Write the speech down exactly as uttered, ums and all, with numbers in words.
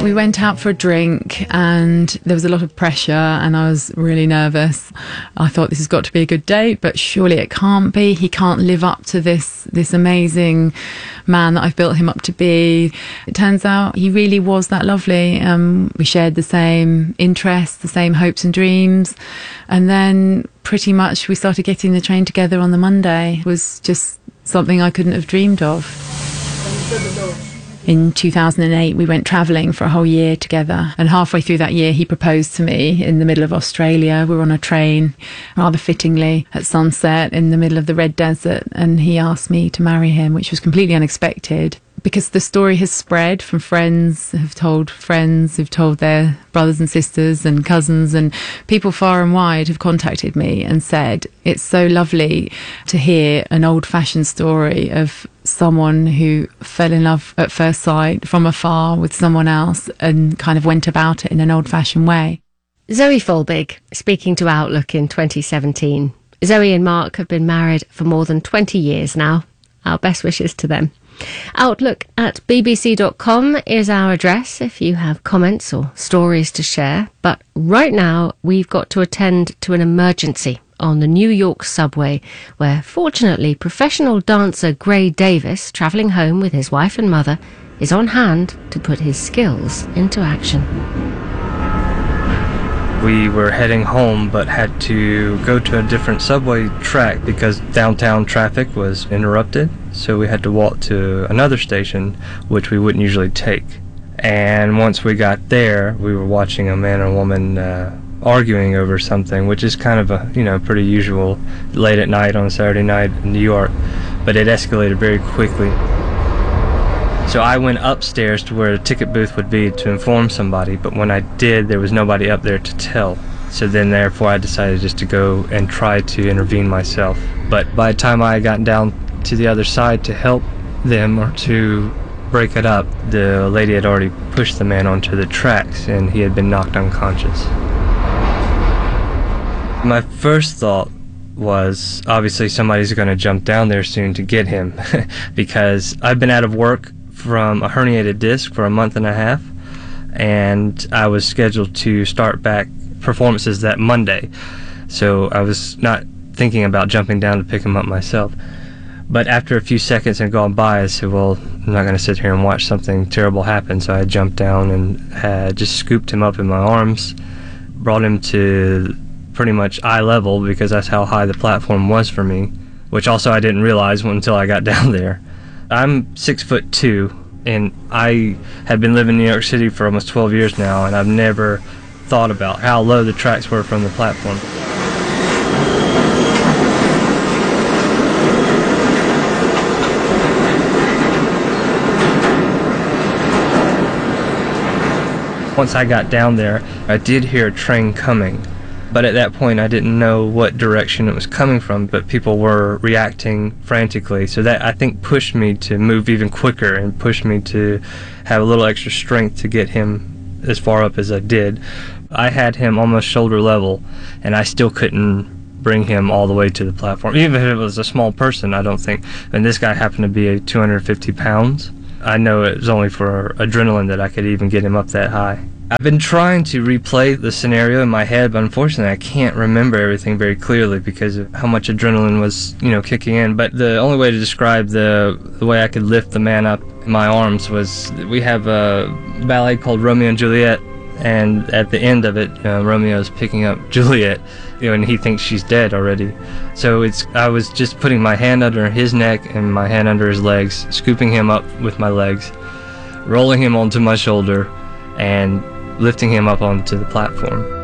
We went out for a drink and there was a lot of pressure and I was really nervous. I thought this has got to be a good date, but surely it can't be. He can't live up to this this amazing man that I've built him up to be. It turns out he really was that lovely. Um, we shared the same interests, the same hopes and dreams. And then pretty much we started getting the train together on the Monday. It was just something I couldn't have dreamed of. In two thousand eight, we went travelling for a whole year together. And halfway through that year, he proposed to me in the middle of Australia. We were on a train, rather fittingly, at sunset in the middle of the Red Desert. And he asked me to marry him, which was completely unexpected. Because the story has spread from friends who've told friends who've told their brothers and sisters and cousins, and people far and wide have contacted me and said it's so lovely to hear an old-fashioned story of someone who fell in love at first sight from afar with someone else and kind of went about it in an old-fashioned way. Zoe Folbig, speaking to Outlook in twenty seventeen. Zoe and Mark have been married for more than twenty years now. Our best wishes to them. Outlook at b b c dot com is our address if you have comments or stories to share. But right now, we've got to attend to an emergency on the New York subway, where fortunately professional dancer Gray Davis, travelling home with his wife and mother, is on hand to put his skills into action. We were heading home but had to go to a different subway track because downtown traffic was interrupted. So we had to walk to another station, which we wouldn't usually take. And once we got there, we were watching a man and a woman uh, arguing over something, which is kind of a, you know, pretty usual late at night on a Saturday night in New York. But it escalated very quickly. So I went upstairs to where the ticket booth would be to inform somebody, but when I did, there was nobody up there to tell. So then therefore I decided just to go and try to intervene myself. But by the time I got down to the other side to help them or to break it up, the lady had already pushed the man onto the tracks and he had been knocked unconscious. My first thought was obviously somebody's going to jump down there soon to get him because I've been out of work from a herniated disc for a month and a half, and I was scheduled to start back performances that Monday. So I was not thinking about jumping down to pick him up myself. But after a few seconds had gone by, I said, well, I'm not going to sit here and watch something terrible happen. So I jumped down and had just scooped him up in my arms, brought him to pretty much eye level because that's how high the platform was for me, which also I didn't realize until I got down there. I'm six foot two, and I have been living in New York City for almost twelve years now, and I've never thought about how low the tracks were from the platform. Once I got down there, I did hear a train coming. But at that point, I didn't know what direction it was coming from, but people were reacting frantically. So that, I think, pushed me to move even quicker and pushed me to have a little extra strength to get him as far up as I did. I had him almost shoulder level, and I still couldn't bring him all the way to the platform. Even if it was a small person, I don't think. And this guy happened to be two hundred fifty pounds. I know it was only for adrenaline that I could even get him up that high. I've been trying to replay the scenario in my head, but unfortunately I can't remember everything very clearly because of how much adrenaline was, you know, kicking in. But the only way to describe the, the way I could lift the man up in my arms was we have a ballet called Romeo and Juliet, and at the end of it, uh, Romeo's picking up Juliet, you know, and he thinks she's dead already. So it's I was just putting my hand under his neck and my hand under his legs, scooping him up with my legs, rolling him onto my shoulder, and lifting him up onto the platform.